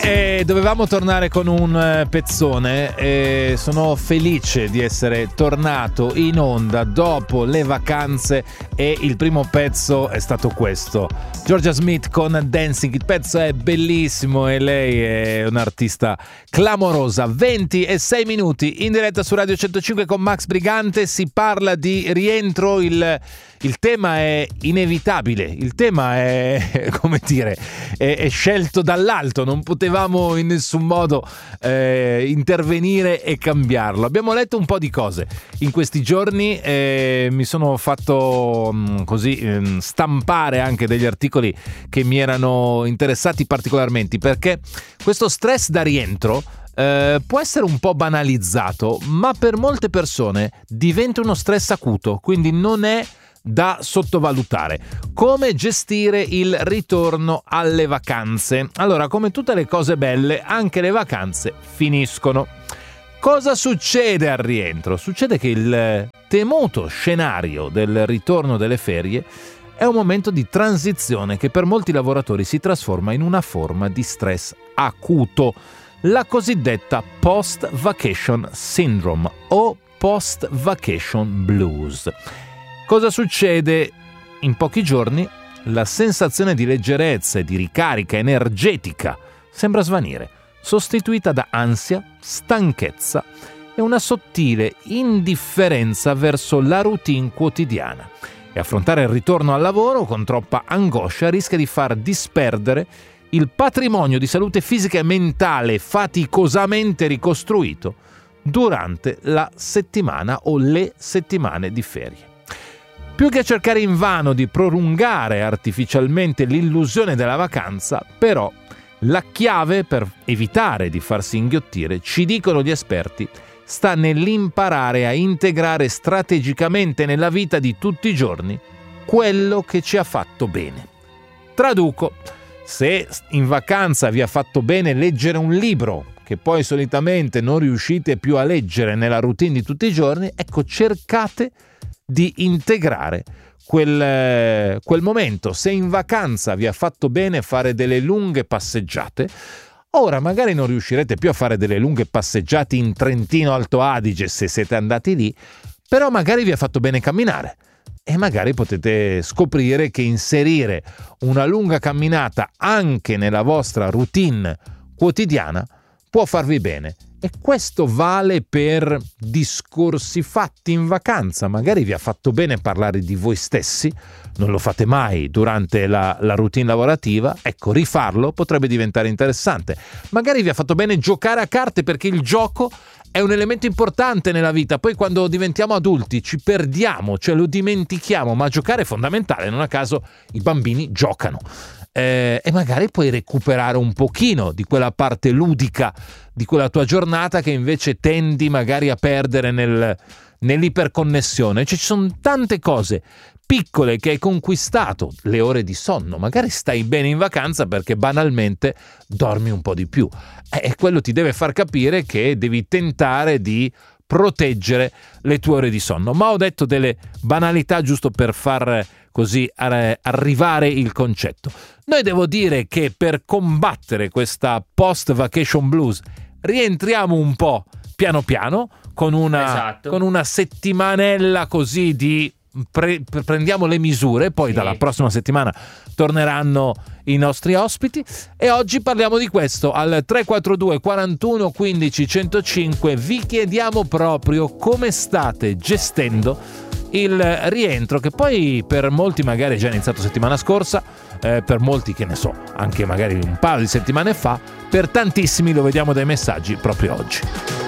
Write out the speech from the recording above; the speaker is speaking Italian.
Dovevamo tornare con un pezzone e sono felice di essere tornato in onda dopo le vacanze e il primo pezzo è stato questo, Georgia Smith con Dancing. Il pezzo è bellissimo e lei è un'artista clamorosa. 26 minuti in diretta su Radio 105 con Max Brigante. Si parla di rientro, il tema è inevitabile, il tema è, come dire, è scelto dall'alto, non potevamo in nessun modo intervenire e cambiarlo. Abbiamo letto un po' di cose in questi giorni, mi sono fatto così stampare anche degli articoli che mi erano interessati particolarmente, perché questo stress da rientro può essere un po' banalizzato, ma per molte persone diventa uno stress acuto, quindi non è da sottovalutare. Come gestire il ritorno alle vacanze? Allora, come tutte le cose belle, anche le vacanze finiscono. Cosa succede al rientro? Succede che il temuto scenario del ritorno delle ferie è un momento di transizione che per molti lavoratori si trasforma in una forma di stress acuto, la cosiddetta post-vacation syndrome o post-vacation blues. Cosa succede? In pochi giorni la sensazione di leggerezza e di ricarica energetica sembra svanire, sostituita da ansia, stanchezza e una sottile indifferenza verso la routine quotidiana. E affrontare il ritorno al lavoro con troppa angoscia rischia di far disperdere il patrimonio di salute fisica e mentale faticosamente ricostruito durante la settimana o le settimane di ferie. Più che cercare invano di prolungare artificialmente l'illusione della vacanza, però, la chiave per evitare di farsi inghiottire, ci dicono gli esperti, sta nell'imparare a integrare strategicamente nella vita di tutti i giorni quello che ci ha fatto bene. Traduco: se in vacanza vi ha fatto bene leggere un libro che poi solitamente non riuscite più a leggere nella routine di tutti i giorni, ecco, cercate di integrare quel momento. Se in vacanza vi ha fatto bene fare delle lunghe passeggiate, ora magari non riuscirete più a fare delle lunghe passeggiate in Trentino Alto Adige se siete andati lì, però magari vi ha fatto bene camminare e magari potete scoprire che inserire una lunga camminata anche nella vostra routine quotidiana può farvi bene. E questo vale per discorsi fatti in vacanza. Magari vi ha fatto bene parlare di voi stessi, non lo fate mai durante la routine lavorativa, ecco, rifarlo potrebbe diventare interessante. Magari vi ha fatto bene giocare a carte, perché il gioco è un elemento importante nella vita. Poi quando diventiamo adulti ci perdiamo, cioè lo dimentichiamo, ma giocare è fondamentale, non a caso i bambini giocano. E magari puoi recuperare un pochino di quella parte ludica di quella tua giornata che invece tendi magari a perdere nell'iperconnessione. Cioè, ci sono tante cose piccole che hai conquistato, le ore di sonno, magari stai bene in vacanza perché banalmente dormi un po' di più, e quello ti deve far capire che devi tentare di proteggere le tue ore di sonno. Ma ho detto delle banalità giusto per far così arrivare il concetto. Noi devo dire che per combattere questa post-vacation blues rientriamo un po' piano piano con una settimanella così di prendiamo le misure, poi dalla prossima settimana torneranno i nostri ospiti e oggi parliamo di questo. Al 342 41 15 105 vi chiediamo proprio come state gestendo il rientro, che poi per molti magari è già iniziato settimana scorsa, per molti, che ne so, anche magari un paio di settimane fa, per tantissimi lo vediamo dai messaggi proprio oggi.